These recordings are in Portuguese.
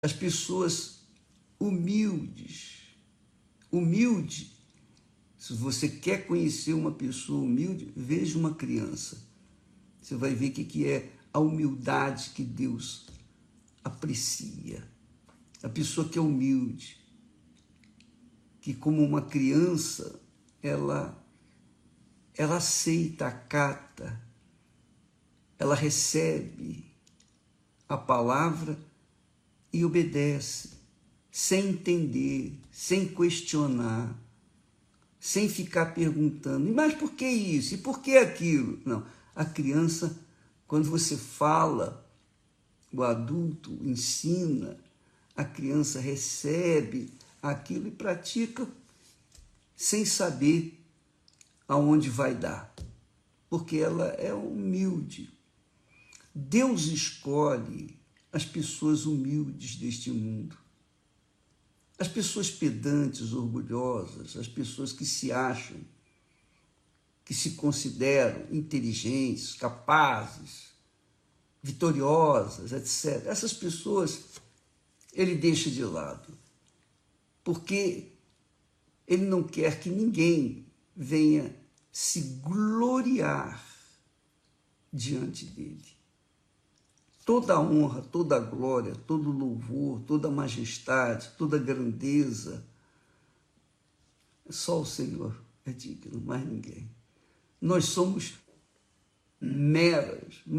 as pessoas humildes. Humilde, se você quer conhecer uma pessoa humilde, veja uma criança. Você vai ver o que é a humildade que Deus aprecia. A pessoa que é humilde, que como uma criança, ela aceita, acata, ela recebe a palavra e obedece, sem entender, sem questionar, sem ficar perguntando, mas por que isso? E por que aquilo? Não, a criança, quando você fala, o adulto ensina, a criança recebe aquilo e pratica sem saber aonde vai dar, porque ela é humilde. Deus escolhe as pessoas humildes deste mundo. As pessoas pedantes, orgulhosas, as pessoas que se acham, que se consideram inteligentes, capazes, vitoriosas, etc. Essas pessoas ele deixa de lado, porque ele não quer que ninguém venha se gloriar diante dele. Toda a honra, toda a glória, todo o louvor, toda a majestade, toda a grandeza, só o Senhor é digno, mais ninguém. Nós somos meros,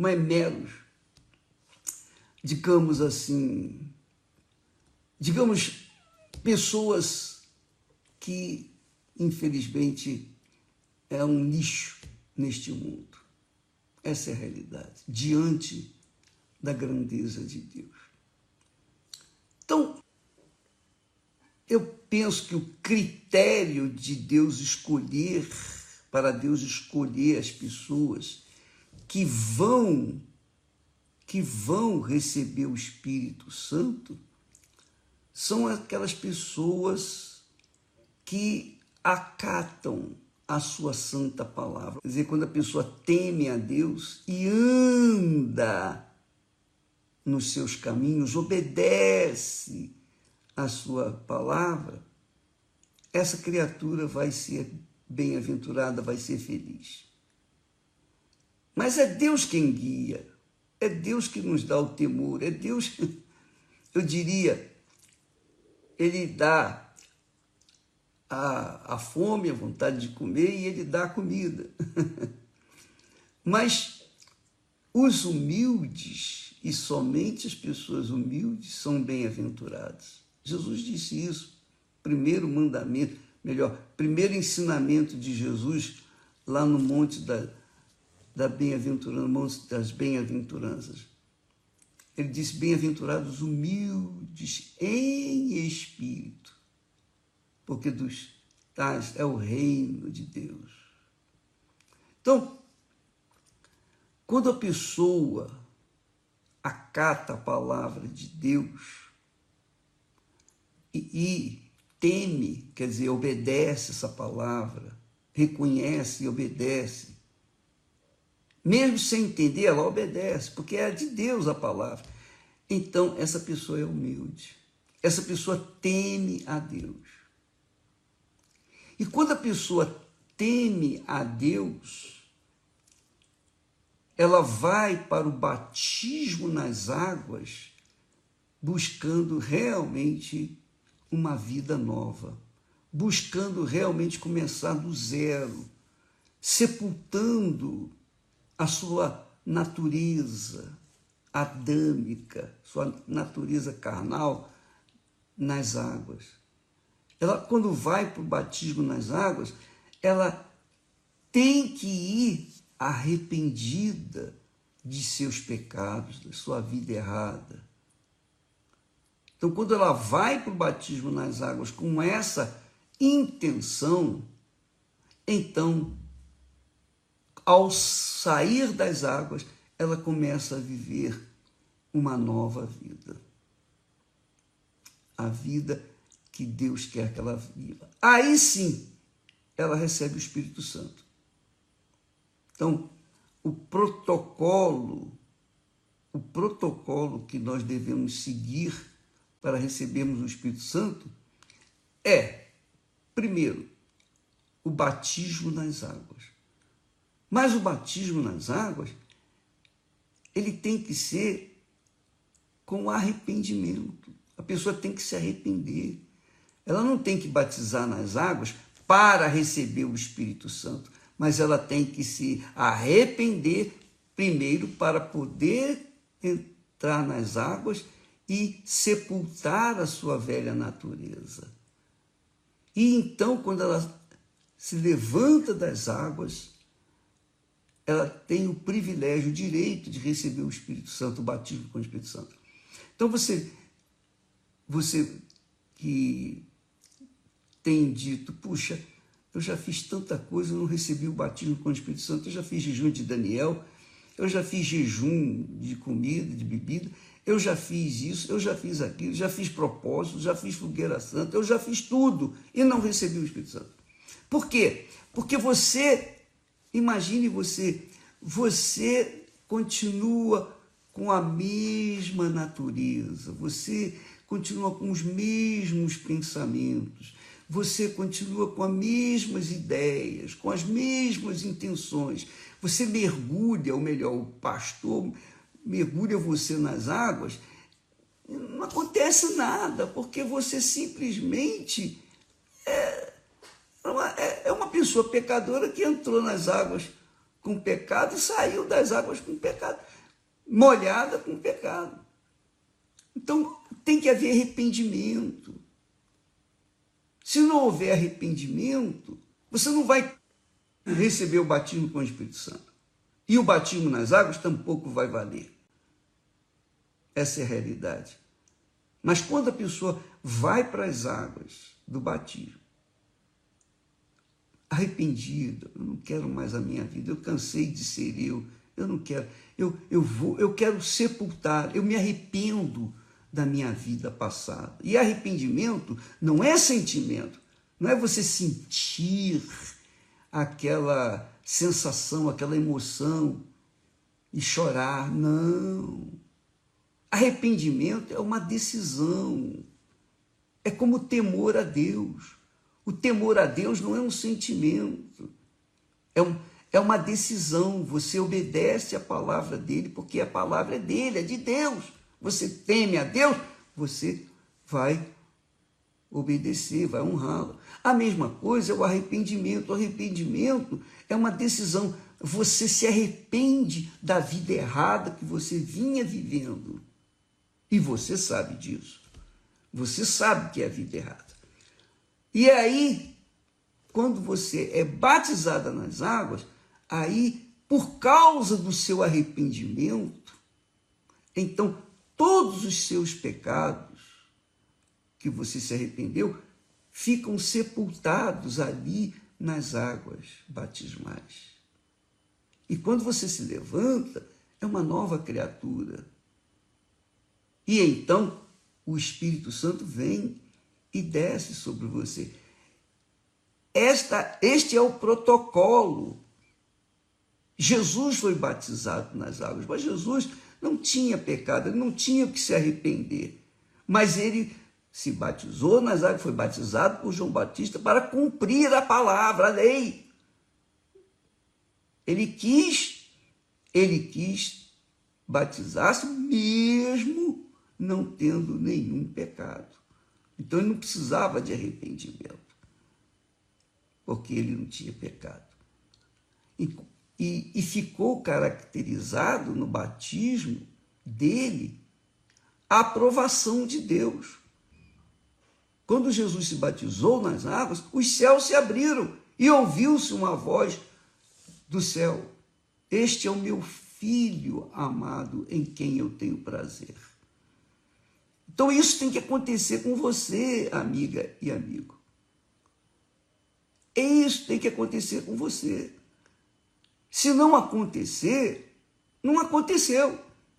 digamos assim, pessoas que, infelizmente, é um lixo neste mundo. Essa é a realidade, diante da grandeza de Deus. Então, eu penso que o critério de Deus escolher, para Deus escolher as pessoas que vão receber o Espírito Santo, são aquelas pessoas que acatam a sua santa palavra. Quer dizer, quando a pessoa teme a Deus e anda nos seus caminhos, obedece a sua palavra, essa criatura vai ser bem-aventurada, vai ser feliz. Mas é Deus quem guia, é Deus que nos dá o temor, é Deus, eu diria, ele dá a fome, a vontade de comer e ele dá a comida. Mas os humildes, e somente as pessoas humildes, são bem-aventuradas. Jesus disse isso, primeiro mandamento, melhor, primeiro ensinamento de Jesus, lá no Monte da Bem-aventurança, Monte das Bem-aventuranças. Ele disse, bem-aventurados humildes em espírito, porque dos tais é o reino de Deus. Então, quando a pessoa acata a palavra de Deus e teme, quer dizer, obedece essa palavra, reconhece e obedece, mesmo sem entender, ela obedece, porque é de Deus a palavra. Então, essa pessoa é humilde, essa pessoa teme a Deus. E quando a pessoa teme a Deus, ela vai para o batismo nas águas, buscando realmente uma vida nova, buscando realmente começar do zero, sepultando a sua natureza adâmica, sua natureza carnal nas águas. Ela, quando vai para o batismo nas águas, ela tem que ir arrependida de seus pecados, da sua vida errada. Então, quando ela vai para o batismo nas águas com essa intenção, então, ao sair das águas, ela começa a viver uma nova vida. A vida que Deus quer que ela viva. Aí sim, ela recebe o Espírito Santo. Então, o protocolo que nós devemos seguir para recebermos o Espírito Santo é, primeiro, o batismo nas águas. Mas o batismo nas águas, ele tem que ser com arrependimento. A pessoa tem que se arrepender. Ela não tem que batizar nas águas para receber o Espírito Santo, mas ela tem que se arrepender primeiro para poder entrar nas águas e sepultar a sua velha natureza. E então, quando ela se levanta das águas, ela tem o privilégio, o direito de receber o Espírito Santo, o batismo com o Espírito Santo. Então, você que tem dito, puxa, eu já fiz tanta coisa, eu não recebi o batismo com o Espírito Santo, eu já fiz jejum de Daniel, eu já fiz jejum de comida, de bebida, eu já fiz isso, eu já fiz aquilo, já fiz propósito, já fiz fogueira santa, eu já fiz tudo e não recebi o Espírito Santo. Por quê? Porque imagine você continua com a mesma natureza, você continua com os mesmos pensamentos, você continua com as mesmas ideias, com as mesmas intenções. Você mergulha, ou melhor, o pastor mergulha você nas águas, não acontece nada, porque você simplesmente é uma pessoa pecadora que entrou nas águas com pecado e saiu das águas com pecado, molhada com pecado. Então, tem que haver arrependimento. Se não houver arrependimento, você não vai receber o batismo com o Espírito Santo. E o batismo nas águas tampouco vai valer. Essa é a realidade. Mas quando a pessoa vai para as águas do batismo, arrependida, eu não quero mais a minha vida, eu cansei de ser eu não quero, eu quero sepultar, eu me arrependo da minha vida passada. E arrependimento não é sentimento, não é você sentir aquela sensação, aquela emoção e chorar, não. Arrependimento é uma decisão, é como temor a Deus. O temor a Deus não é um sentimento, é uma decisão. Você obedece a palavra dele, porque a palavra é dele, é de Deus. Você teme a Deus, você vai obedecer, vai honrá-lo. A mesma coisa é o arrependimento. O arrependimento é uma decisão. Você se arrepende da vida errada que você vinha vivendo. E você sabe disso. Você sabe que é a vida errada. E aí, quando você é batizada nas águas, aí, por causa do seu arrependimento, então, todos os seus pecados que você se arrependeu ficam sepultados ali nas águas batismais. E quando você se levanta, é uma nova criatura. E então, o Espírito Santo vem e desce sobre você. Este é o protocolo. Jesus foi batizado nas águas, mas Jesus não tinha pecado, ele não tinha que se arrepender. Mas ele se batizou nas águas, foi batizado por João Batista para cumprir a palavra, a lei. Ele quis batizar-se mesmo não tendo nenhum pecado. Então ele não precisava de arrependimento, porque ele não tinha pecado. E ficou caracterizado no batismo dele a aprovação de Deus. Quando Jesus se batizou nas águas, os céus se abriram e ouviu-se uma voz do céu: este é o meu filho amado, em quem eu tenho prazer. Então isso tem que acontecer com você, amiga e amigo. Isso tem que acontecer com você. Se não acontecer, não aconteceu.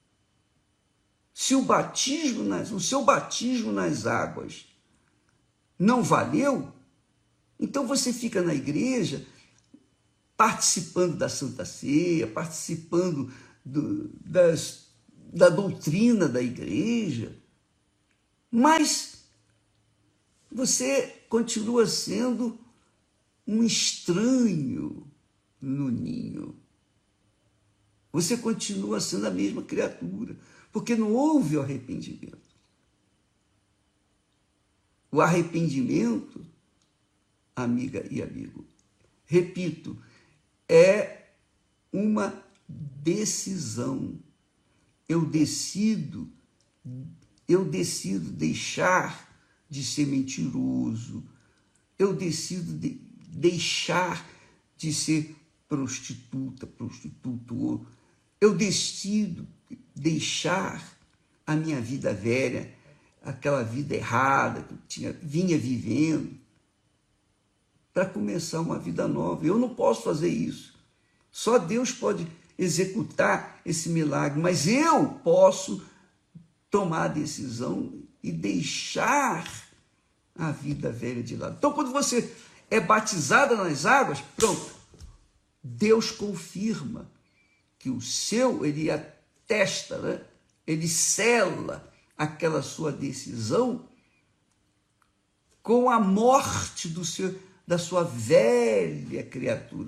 Se o seu batismo nas águas não valeu, então você fica na igreja participando da Santa Ceia, participando da doutrina da igreja, mas você continua sendo um estranho no ninho. Você continua sendo a mesma criatura, porque não houve o arrependimento. O arrependimento, amiga e amigo, repito, é uma decisão. Eu decido deixar de ser mentiroso, eu decido deixar de ser prostituto, eu decido deixar a minha vida velha, aquela vida errada que eu vinha vivendo, para começar uma vida nova. Eu não posso fazer isso. Só Deus pode executar esse milagre, mas eu posso tomar a decisão e deixar a vida velha de lado. Então, quando você é batizada nas águas, pronto, Deus confirma que ele atesta, né? Ele sela aquela sua decisão com a morte da sua velha criatura,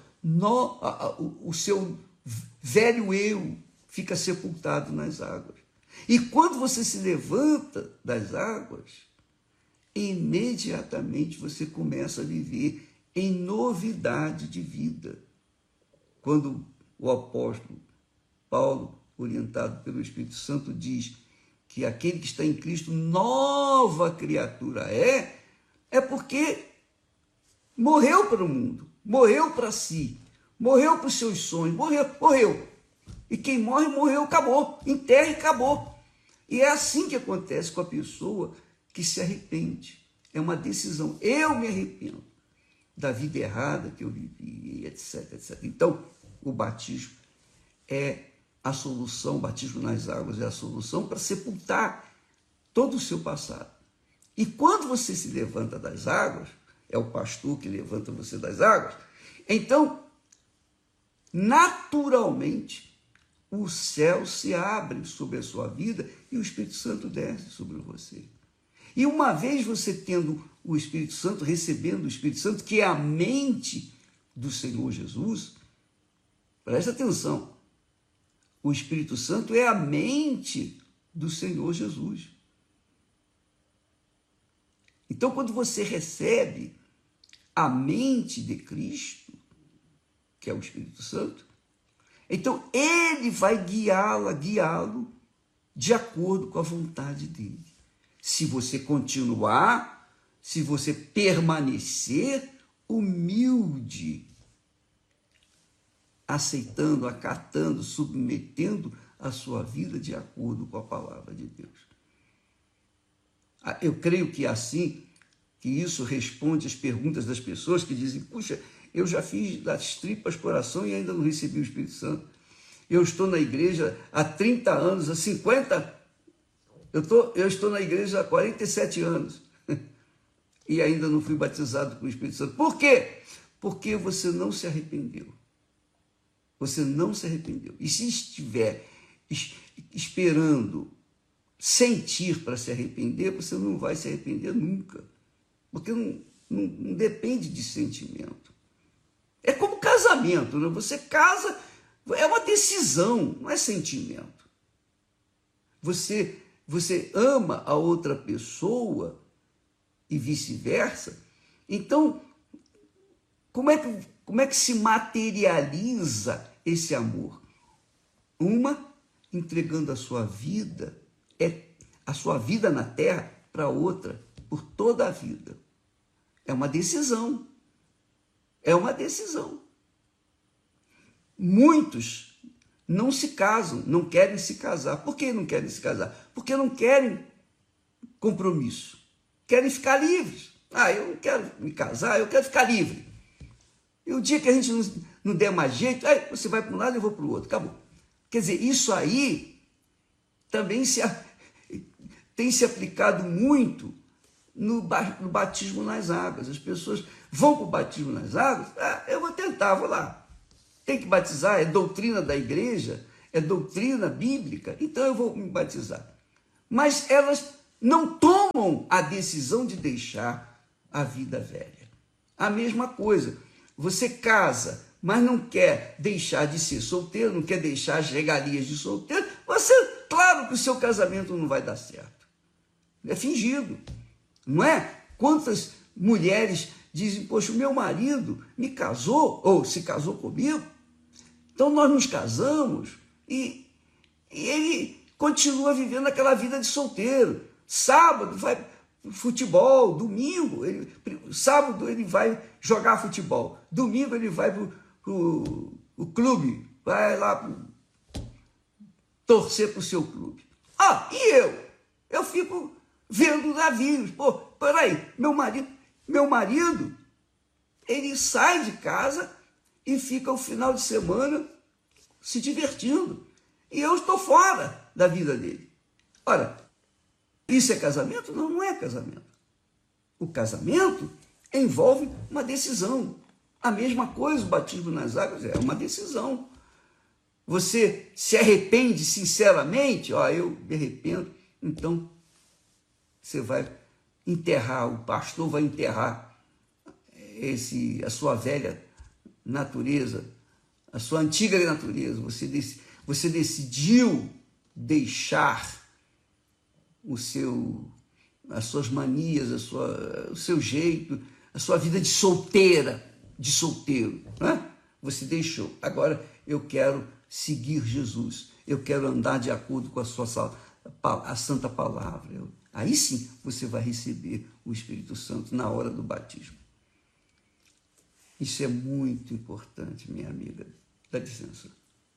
o seu velho eu fica sepultado nas águas. E quando você se levanta das águas, imediatamente você começa a viver em novidade de vida. Quando o apóstolo Paulo, orientado pelo Espírito Santo, diz que aquele que está em Cristo, nova criatura é porque morreu para o mundo, morreu para si, morreu para os seus sonhos, morreu. E quem morre, morreu, acabou, enterra e acabou. E é assim que acontece com a pessoa que se arrepende. É uma decisão. Eu me arrependo da vida errada que eu vivi, etc, etc. Então, o batismo é a solução, o batismo nas águas é a solução para sepultar todo o seu passado. E quando você se levanta das águas, é o pastor que levanta você das águas, então, naturalmente, o céu se abre sobre a sua vida e o Espírito Santo desce sobre você. E uma vez você tendo o Espírito Santo, recebendo o Espírito Santo, que é a mente do Senhor Jesus, presta atenção, o Espírito Santo é a mente do Senhor Jesus. Então, quando você recebe a mente de Cristo, que é o Espírito Santo, então ele vai guiá-lo de acordo com a vontade dele. Se você continuar, se você permanecer humilde, aceitando, acatando, submetendo a sua vida de acordo com a palavra de Deus. Eu creio que assim, que isso responde às perguntas das pessoas que dizem, puxa, eu já fiz das tripas coração e ainda não recebi o Espírito Santo. Eu estou na igreja há 30 anos, há 50, eu estou na igreja há 47 anos e ainda não fui batizado com o Espírito Santo. Por quê? Porque você não se arrependeu. Você não se arrependeu. E se estiver esperando sentir para se arrepender, você não vai se arrepender nunca. Porque não depende de sentimento. É como casamento, né? Você casa, é uma decisão, não é sentimento. Você ama a outra pessoa e vice-versa. Então, como é que se materializa esse amor? Uma, entregando a sua vida na terra para outra, por toda a vida. É uma decisão. É uma decisão. Muitos não se casam, não querem se casar. Por que não querem se casar? Porque não querem compromisso. Querem ficar livres. Eu não quero me casar, eu quero ficar livre. E o dia que a gente não der mais jeito, você vai para um lado e eu vou para o outro. Acabou. Quer dizer, isso aí também tem se aplicado muito no batismo nas águas. As pessoas vão para o batismo nas águas, eu vou tentar, vou lá. Tem que batizar, é doutrina da igreja, é doutrina bíblica, então eu vou me batizar. Mas elas não tomam a decisão de deixar a vida velha. A mesma coisa, você casa, mas não quer deixar de ser solteiro, não quer deixar as regalias de solteiro, claro que o seu casamento não vai dar certo. É fingido, não é? Quantas mulheres dizem, poxa, o meu marido me casou, ou se casou comigo, então nós nos casamos e ele continua vivendo aquela vida de solteiro. Sábado vai pro futebol, domingo, sábado ele vai jogar futebol, domingo ele vai pro clube, vai lá torcer pro seu clube. Ah, e eu fico vendo navios. Pô, peraí, meu marido, ele sai de casa e fica o final de semana se divertindo. E eu estou fora da vida dele. Ora, isso é casamento? Não, não é casamento. O casamento envolve uma decisão. A mesma coisa, o batismo nas águas é uma decisão. Você se arrepende sinceramente? Ó, eu me arrependo. Então, você vai enterrar, o pastor vai enterrar a sua velha natureza, a sua antiga natureza. Você decidiu deixar as suas manias, o seu jeito, a sua vida de solteiro, né? Você deixou. Agora eu quero seguir Jesus. Eu quero andar de acordo com a santa palavra. Aí sim você vai receber o Espírito Santo na hora do batismo. Isso é muito importante, minha amiga. Dá licença.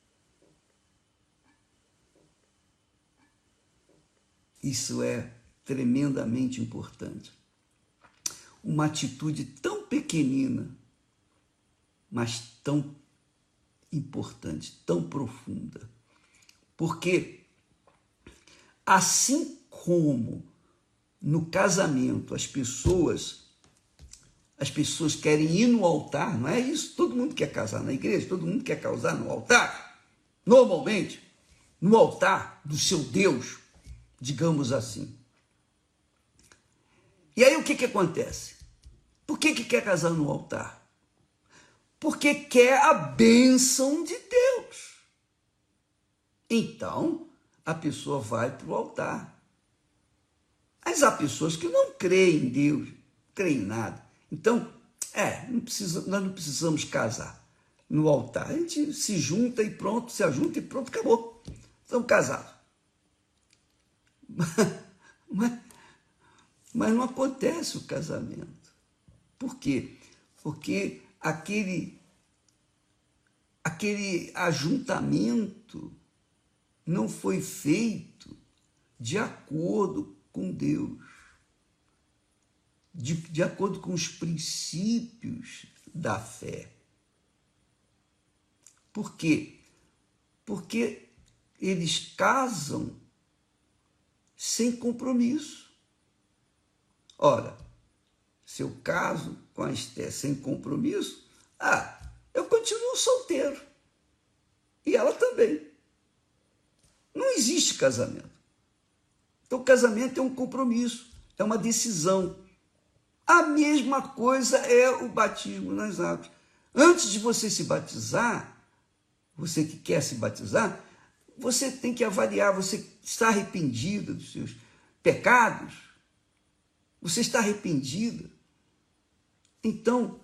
Isso é tremendamente importante. Uma atitude tão pequenina, mas tão importante, tão profunda. Porque assim como no casamento as pessoas querem ir no altar, não é isso? Todo mundo quer casar na igreja, todo mundo quer casar no altar. Normalmente, no altar do seu Deus, digamos assim. E aí o que acontece? Por que quer casar no altar? Porque quer a bênção de Deus. Então, a pessoa vai para o altar. Mas há pessoas que não creem em Deus, não creem em nada. Então, nós não precisamos casar no altar. A gente se junta e pronto, se ajunta e pronto, acabou. Estamos casados. Mas não acontece o casamento. Por quê? Porque aquele ajuntamento não foi feito de acordo com Deus, de acordo com os princípios da fé. Por quê? Porque eles casam sem compromisso. Ora, se eu caso com a Esté sem compromisso, eu continuo solteiro. E ela também. Não existe casamento. Então, casamento é um compromisso, é uma decisão. A mesma coisa é o batismo nas águas. Antes de você se batizar, você que quer se batizar, você tem que avaliar, você está arrependida dos seus pecados? Você está arrependida? Então,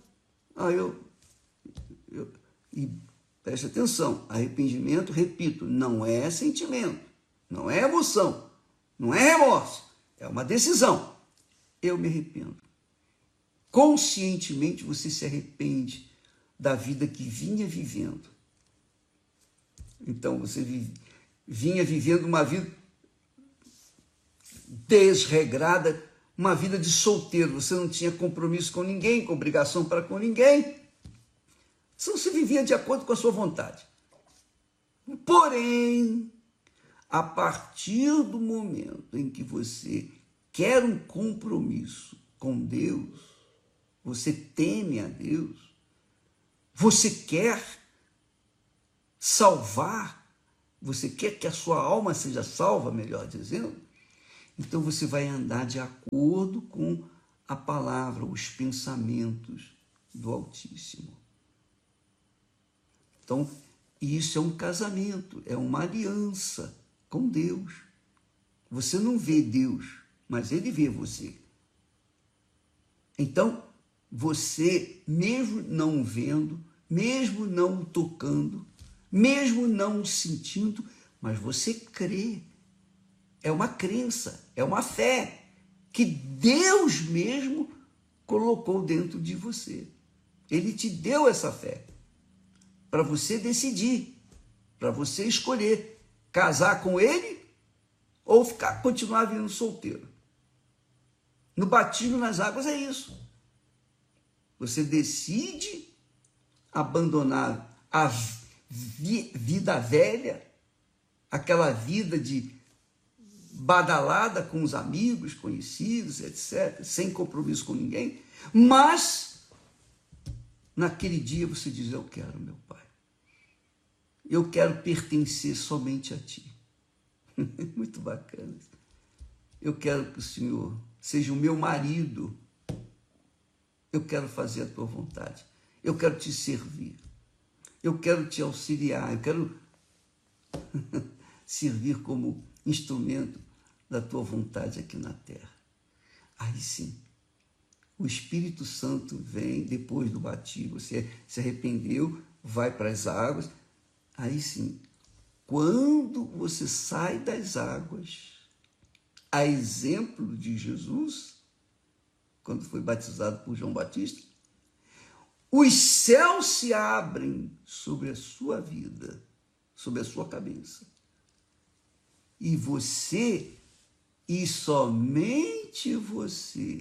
e preste atenção, arrependimento, repito, não é sentimento, não é emoção, não é remorso, é uma decisão. Eu me arrependo. Conscientemente você se arrepende da vida que vinha vivendo. Então você vinha vivendo uma vida desregrada, uma vida de solteiro, você não tinha compromisso com ninguém, com obrigação para com ninguém. Então você vivia de acordo com a sua vontade. Porém, a partir do momento em que você quer um compromisso com Deus, você teme a Deus, você quer salvar, você quer que a sua alma seja salva, melhor dizendo, Então você vai andar de acordo com a palavra, os pensamentos do Altíssimo. Então, isso é um casamento, é uma aliança com Deus. Você não vê Deus, mas Ele vê você. Então, você, mesmo não vendo, mesmo não tocando, mesmo não sentindo, mas você crê. É uma crença, é uma fé que Deus mesmo colocou dentro de você. Ele te deu essa fé para você decidir, para você escolher casar com Ele ou continuar vivendo solteiro. No batismo nas águas é isso. Você decide abandonar a vida velha, aquela vida de badalada com os amigos, conhecidos, etc., sem compromisso com ninguém, mas naquele dia você diz: eu quero, meu Pai, eu quero pertencer somente a Ti. Muito bacana. Eu quero que o Senhor seja o meu marido, eu quero fazer a Tua vontade, eu quero Te servir, eu quero Te auxiliar, eu quero servir como instrumento da Tua vontade aqui na terra. Aí sim, o Espírito Santo vem depois do batismo, você se arrependeu, vai para as águas, aí sim, quando você sai das águas, a exemplo de Jesus, quando foi batizado por João Batista, os céus se abrem sobre a sua vida, sobre a sua cabeça. E você, e somente você,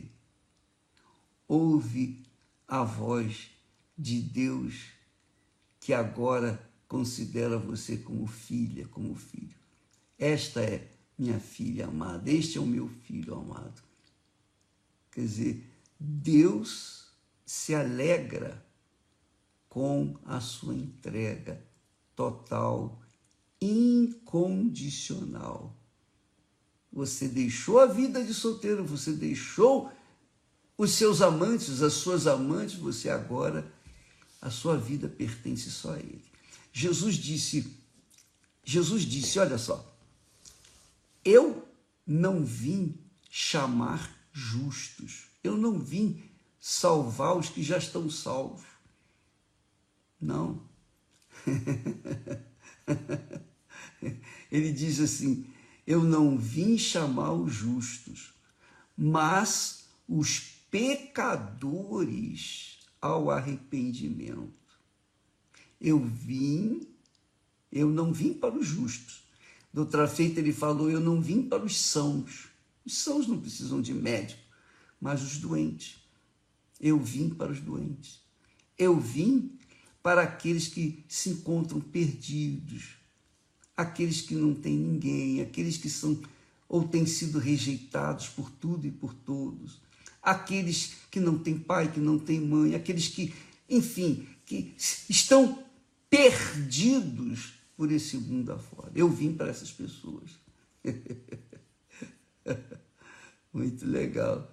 ouve a voz de Deus que agora considera você como filha, como filho. Esta é minha filha amada, este é o meu filho amado. Quer dizer, Deus se alegra com a sua entrega total, incondicional. Você deixou a vida de solteiro, você deixou os seus amantes, as suas amantes, você agora, a sua vida pertence só a Ele. Jesus disse, olha só, eu não vim chamar justos, eu não vim salvar os que já estão salvos. Não. Ele diz assim, eu não vim chamar os justos, mas os pecadores ao arrependimento. Eu não vim para os justos. De outra feita ele falou, eu não vim para os sãos. Os sãos não precisam de médico, mas os doentes. Eu vim para os doentes. Eu vim para aqueles que se encontram perdidos, aqueles que não têm ninguém, aqueles que são ou têm sido rejeitados por tudo e por todos, aqueles que não têm pai, que não têm mãe, aqueles que, enfim, que estão perdidos por esse mundo afora. Eu vim para essas pessoas. Muito legal.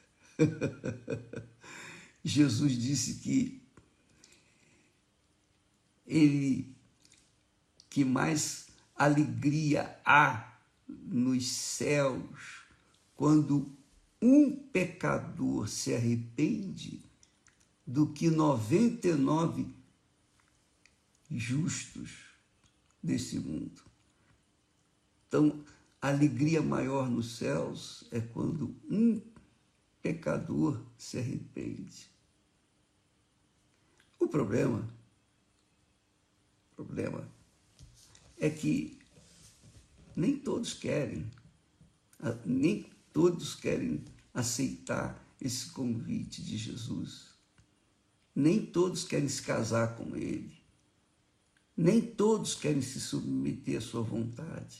Jesus disse que mais alegria há nos céus quando um pecador se arrepende do que 99 justos desse mundo. Então, a alegria maior nos céus é quando um pecador se arrepende. O problema é que nem todos querem aceitar esse convite de Jesus. Nem todos querem se casar com Ele. Nem todos querem se submeter à sua vontade.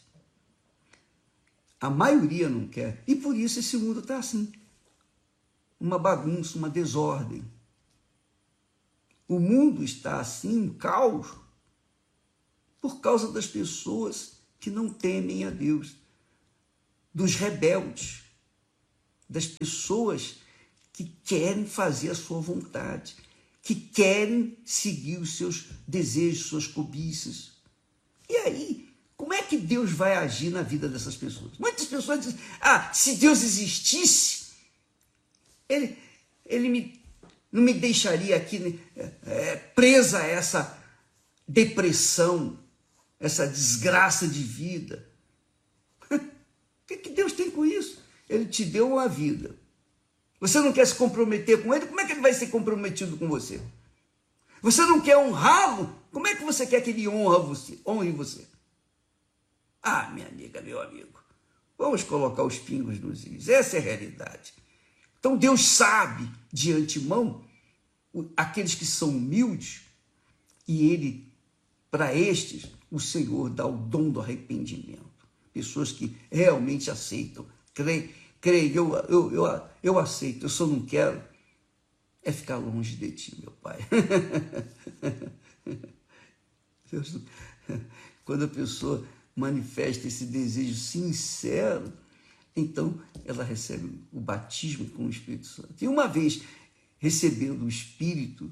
A maioria não quer. E por isso esse mundo está assim. Uma bagunça, uma desordem. O mundo está assim, um caos, por causa das pessoas que não temem a Deus. dos rebeldes, das pessoas que querem fazer a sua vontade, que querem seguir os seus desejos, suas cobiças. E aí, como é que Deus vai agir na vida dessas pessoas? Muitas pessoas dizem, se Deus existisse, ele não me deixaria aqui presa a essa depressão, essa desgraça de vida. O que Deus tem com isso? Ele te deu uma vida. Você não quer se comprometer com ele? Como é que ele vai ser comprometido com você? Você não quer honrá-lo? Como é que você quer que ele honre você? Minha amiga, meu amigo, vamos colocar os pingos nos is. Essa é a realidade. Então Deus sabe de antemão aqueles que são humildes, e ele, para estes, o Senhor dá o dom do arrependimento. Pessoas que realmente aceitam, creem, eu aceito, eu só não quero ficar longe de ti, meu Pai. Quando a pessoa manifesta esse desejo sincero, então ela recebe o batismo com o Espírito Santo. E uma vez recebendo o Espírito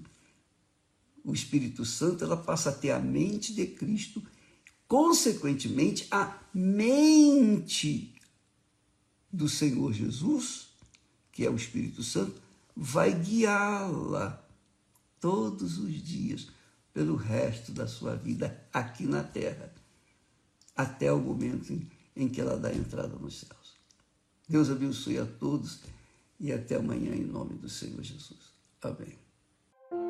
Santo, ela passa a ter a mente de Cristo, consequentemente, a mente do Senhor Jesus, que é o Espírito Santo, vai guiá-la todos os dias pelo resto da sua vida aqui na terra, até o momento em que ela dá entrada nos céus. Deus abençoe a todos e até amanhã em nome do Senhor Jesus. Amém.